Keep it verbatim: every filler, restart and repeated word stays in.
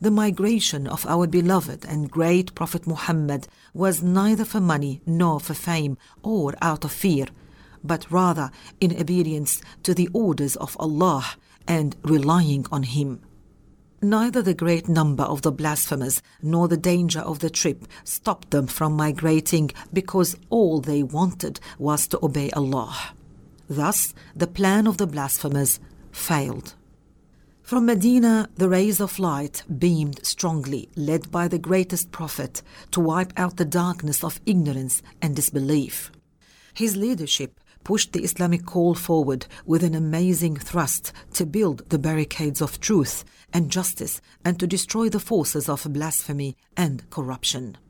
The migration of our beloved and great Prophet Muhammad was neither for money nor for fame or out of fear, but rather in obedience to the orders of Allah and relying on Him. Neither the great number of the blasphemers nor the danger of the trip stopped them from migrating, because all they wanted was to obey Allah. Thus, the plan of the blasphemers failed. From Medina, the rays of light beamed strongly, led by the greatest prophet, to wipe out the darkness of ignorance and disbelief. His leadership pushed the Islamic call forward with an amazing thrust to build the barricades of truth and justice and to destroy the forces of blasphemy and corruption.